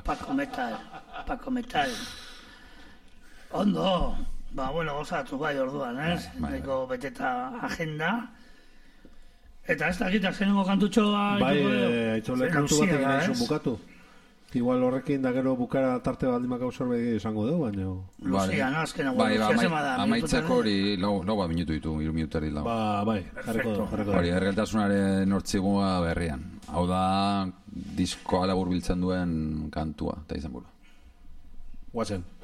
Paco Metal. Ondo, gozatu bai orduan, ez? Nahiko beteta agenda. Eta ez dakit, azkenengo kantutxoa... Aitzole kantu bat egin izan bukatu. Igual horrekin da gero bukara tarte baldimaka usorbegi izango du, baina... Luzian, azkenago. Amaitzeko hori lau bat minutu ditu, 3 minutari lau. Bai, jarriko du. Hori, errealtasunaren hortzigua berrian. Hau da, diskoa labur biltzen duen kantua, eta izan buru. Guazen.